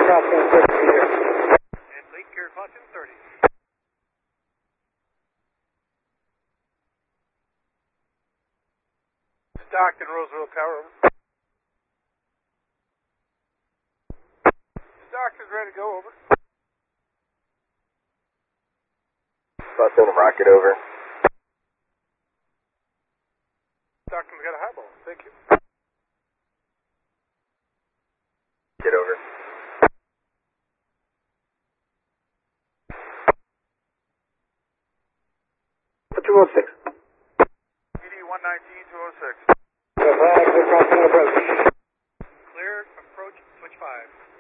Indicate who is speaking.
Speaker 1: crossing 30 here.
Speaker 2: And fleet clear crossing 30. Stockton, Roseville Tower. Stockton's ready to go, over.
Speaker 3: Stockton, rocket over.
Speaker 2: Stockton's got a highball, thank you.
Speaker 3: Get over.
Speaker 1: For 206.
Speaker 2: PD 119, 206.
Speaker 1: We're crossing approach.
Speaker 2: Clear, approach, switch 5.